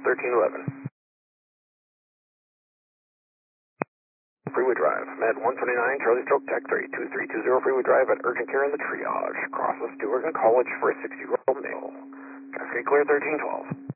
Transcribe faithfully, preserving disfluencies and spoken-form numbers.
thirteen eleven. Freeway Drive, Med one twenty-nine, Charlie Stroke, Tech three two three two zero, Freeway Drive at urgent care in the triage. Crosses to Oregon College for a sixty-year-old male. Traffic clear thirteen twelve.